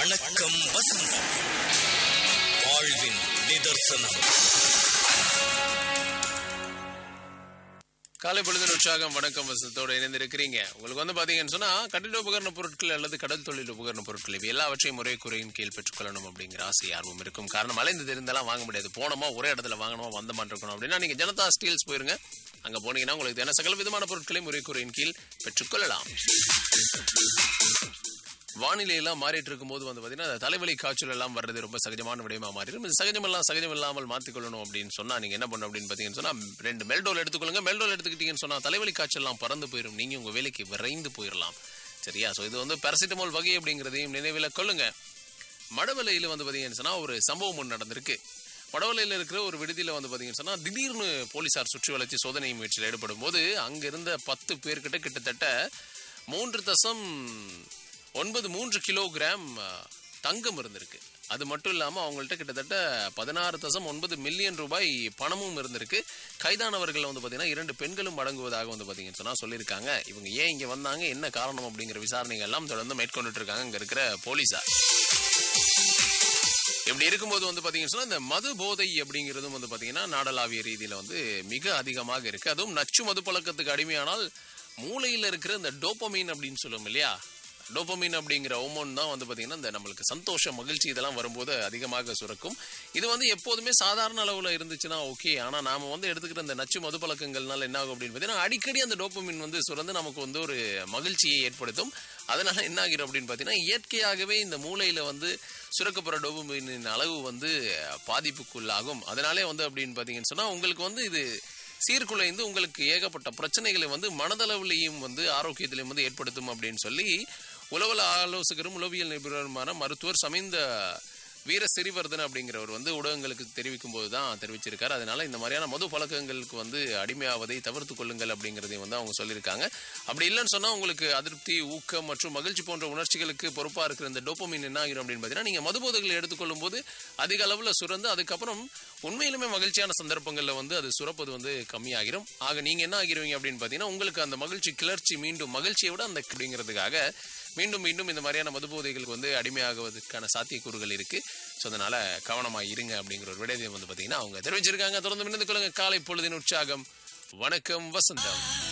வணக்கம் வசந்தம், வாழ்வின் நிதர்சனம். காலை பொழுது உற்சாகம் வணக்கம் வசத்தோடு இணைந்திருக்கிறீங்க. உங்களுக்கு பாத்தீங்கன்னு சொன்னா கட்டிட உபகரண பொருட்கள் அல்லது கடல் தொழில் உபகரண பொருட்கள் இவை எல்லாவற்றையும் ஒரே குறையின் கீழ் பெற்றுக்கொள்ளணும் அப்படிங்கிற ஆசை ஆர்வம் இருக்கும். காரணம் அலைந்து இருந்தாலும் வாங்க முடியாது. போனோமா ஒரே இடத்துல வாங்கணுமா வந்த மாதிரி இருக்கணும் அப்படின்னா நீங்க ஜனதா ஸ்டீல்ஸ் போயிருங்க. அங்க போனீங்கன்னா உங்களுக்கு என்ன சகல விதமான பொருட்களையும் ஒரே குறையின் கீழ் பெற்றுக்கொள்ளலாம். வானிலை எல்லாம் மாறிட்டு இருக்கும்போது பாத்தீங்கன்னா தலைவலி காய்ச்சல் எல்லாம் வர்றது ரொம்ப சகஜமான விடயமா மாறிடும். இது சகஜம் இல்லாமல் மாத்திக்கொள்ளணும் அப்படின்னு சொன்னா நீங்க என்ன பண்ணணும் அப்படின்னு பாத்தீங்கன்னு சொன்னா 2 மெல்டோல் எடுத்துக்கொள்ளுங்க. மெல்டோல் எடுத்துக்கிட்டீங்கன்னு சொன்னா தலைவலி காய்ச்சல் எல்லாம் பறந்து போயிடும். நீங்க உங்க வேலைக்கு விரைந்து போயிடலாம். சரியா? சோ இது பாராசிட்டமால் வகை அப்படிங்கறதையும் நினைவில் கொள்ளுங்க. மடவலையில பாத்தீங்கன்னு சொன்னா ஒரு சம்பவம் ஒன்று நடந்திருக்கு. மடவலையில் இருக்கிற ஒரு விடுதியில பாத்தீங்கன்னு சொன்னா திடீர்னு போலீசார் சுற்றி வளைச்சு சோதனை முயற்சியில் ஈடுபடும் போது அங்க இருந்த 10 பேர்கிட்ட கிட்டத்தட்ட 3.93 கிலோகிராம் தங்கம் இருந்திருக்கு. அது மட்டும் இல்லாம அவங்கள்ட்ட கிட்டத்தட்ட 16.9 மில்லியன் ரூபாய் பணமும் இருந்திருக்கு. கைதானவர்கள் பாத்தீங்கன்னா 2 பெண்களும் அடங்குவதாக பாத்தீங்கன்னு சொன்னா சொல்லியிருக்காங்க. இவங்க ஏன் இங்க வந்தாங்க, என்ன காரணம் அப்படிங்கிற விசாரணைகள் எல்லாம் தொடர்ந்து மேற்கொண்டுட்டு இருக்காங்க இங்க இருக்கிற போலீசார். இப்படி இருக்கும்போது பாத்தீங்கன்னு சொன்னா இந்த மது போதை அப்படிங்கிறதும் பாத்தீங்கன்னா நாடளாவிய ரீதியில மிக அதிகமாக இருக்கு. அதுவும் நச்சு மது பழக்கத்துக்கு அடிமையானால் மூளையில இருக்கிற இந்த டோபமைன் அப்படின்னு சொல்லுவோம் இல்லையா, டோபமைன் அப்படிங்கிற ஹார்மோன் தான் பாத்தீங்கன்னா இந்த நம்மளுக்கு சந்தோஷம், மகிழ்ச்சி இதெல்லாம் வரும்போது அதிகமாக சுரக்கும். இது எப்போதுமே சாதாரண அளவுல இருந்துச்சுன்னா ஓகே. ஆனா நாம எடுத்துக்கிற இந்த நச்சு மது பழக்கங்கள்னால என்ன ஆகும் அப்படின்னு பாத்தீங்கன்னா அடிக்கடி அந்த டோபமைன் சுரந்து நமக்கு ஒரு மகிழ்ச்சியை ஏற்படுத்தும். அதனால என்ன ஆகிரும் அப்படின்னு பாத்தீங்கன்னா இயற்கையாகவே இந்த மூளையில சுரக்கப்படுற டோபமைனின் அளவு பாதிப்புக்குள்ளாகும். அதனாலே அப்படின்னு பாத்தீங்கன்னு சொன்னா உங்களுக்கு இது சீர்குலைந்து உங்களுக்கு ஏகப்பட்ட பிரச்சனைகளை மனதளவுலையும் ஆரோக்கியத்திலையும் ஏற்படுத்தும் அப்படின்னு சொல்லி உளவல ஆலோசகரும் உளவியல் நிபுணருமான மருத்துவர் சமிந்த வீர சிறிவர்தன் அப்படிங்கிறவர் ஊடகங்களுக்கு தெரிவிக்கும் போதுதான் தெரிவிச்சிருக்காரு. அதனால இந்த மாதிரியான மது பழக்கங்களுக்கு அடிமையாவதை தவிர்த்து கொள்ளுங்கள் அப்படிங்கறதையும் அவங்க சொல்லியிருக்காங்க. அப்படி இல்லைன்னு சொன்னா உங்களுக்கு அதிருப்தி, ஊக்கம் மற்றும் மகிழ்ச்சி போன்ற உணர்ச்சிகளுக்கு பொறுப்பா இருக்கிற இந்த டோபமைன் என்ன ஆகிரும் அப்படின்னு பாத்தீங்கன்னா நீங்க மது போதைகளை எடுத்துக்கொள்ளும் போது அதிக அளவுல சுரந்து அதுக்கப்புறம் உண்மையிலுமே மகிழ்ச்சியான சந்தர்ப்பங்கள்ல அது சுரப்பது கம்மியாகிரும். ஆக நீங்க என்ன ஆகிருவீங்க அப்படின்னு பாத்தீங்கன்னா உங்களுக்கு அந்த மகிழ்ச்சி கிளர்ச்சி மீண்டும் மகிழ்ச்சியை விட அந்த அப்படிங்கிறதுக்காக மீண்டும் இந்த மாதிரியான மது போதைகளுக்கு அடிமையாகுவதற்கான சாத்தியக்கூறுகள் இருக்கு. ஸோ அதனால கவனமா இருங்க அப்படிங்கிற ஒரு விடயத்தை பாத்தீங்கன்னா அவங்க தெரிவிச்சிருக்காங்க. தொடர்ந்து மின்னந்து கொள்ளுங்க. காலை பொழுதின் உற்சாகம் வணக்கம் வசந்தம்.